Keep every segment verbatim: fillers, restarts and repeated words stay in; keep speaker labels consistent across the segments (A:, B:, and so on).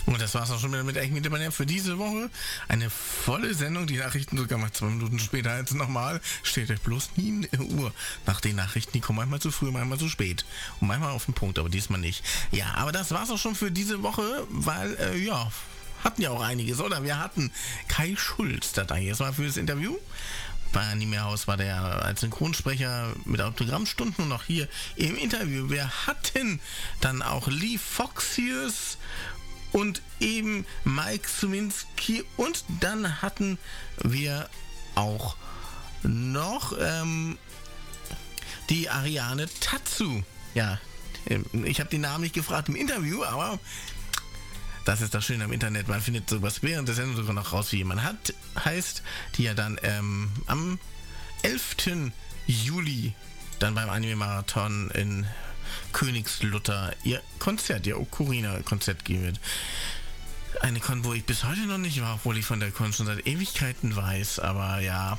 A: Und das war's auch schon wieder mit Echt mit dem für diese Woche. Eine volle Sendung, die Nachrichten sogar mal zwei Minuten später als normal. Steht euch bloß nie in der Uhr. Nach den Nachrichten, die kommen manchmal zu früh, manchmal zu spät. Und manchmal auf den Punkt, aber diesmal nicht. Ja, aber das war's auch schon für diese Woche, weil, äh, ja, hatten ja auch einiges, oder? Wir hatten Kai Schulz dabei. Jetzt mal für das Interview. Bei Animehaus war der als Synchronsprecher mit Autogrammstunden und auch hier im Interview. Wir hatten dann auch Lee Foxius und eben Mike Suminski und dann hatten wir auch noch ähm, die Ariane Tatsu. Ja, ich habe den Namen nicht gefragt im Interview, aber das ist das Schöne am Internet, man findet sowas während der Sendung sogar noch raus, wie jemand hat, heißt, die ja dann ähm, am elften Juli dann beim Anime-Marathon in Königslutter ihr Konzert, ihr Ocarina-Konzert geben wird. Eine Con, wo ich bis heute noch nicht war, obwohl ich von der Con schon seit Ewigkeiten weiß, aber ja,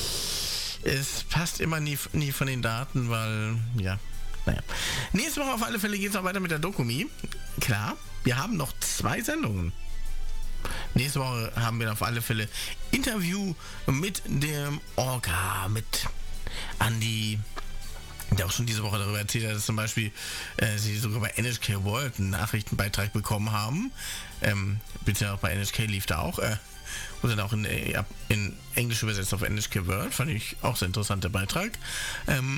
A: es passt immer nie, nie von den Daten, weil, ja, naja. Nächste Woche auf alle Fälle geht es auch weiter mit der Dokumi. Klar, wir haben noch zwei Sendungen. Nächste Woche haben wir auf alle Fälle Interview mit dem Orga, mit Andi, der auch schon diese Woche darüber erzählt hat, dass zum Beispiel äh, sie sogar bei N H K World einen Nachrichtenbeitrag bekommen haben. Ähm, beziehungsweise auch bei N H K lief da auch. Äh, und dann auch in, äh, in Englisch übersetzt auf N H K World. Fand ich auch sehr interessanter Beitrag. Ähm,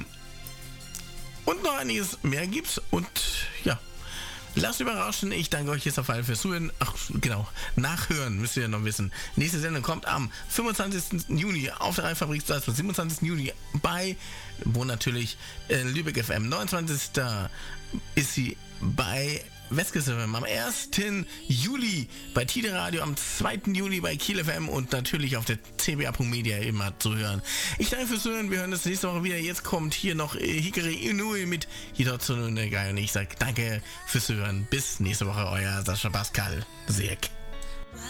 A: und noch einiges mehr gibt's. Und ja, lasst überraschen, ich danke euch jetzt auf alle fürs Zuhören. Ach, genau, nachhören müsst ihr ja noch wissen. Nächste Sendung kommt am fünfundzwanzigsten Juni auf der Rheinfabrikstraße, siebenundzwanzigsten Juni bei, wo natürlich äh, Lübeck F M. neunundzwanzigsten ist sie bei Westküste F M, am ersten Juli bei Tide Radio, am zweiten Juli bei Kiel F M und natürlich auf der c b a punkt media immer zu hören. Ich danke fürs Hören, wir hören das nächste Woche wieder. Jetzt kommt hier noch äh, Hikari Inui mit Hitotsu no Negai und ich sage danke fürs Hören. Bis nächste Woche, euer Sascha Pascal. Sek.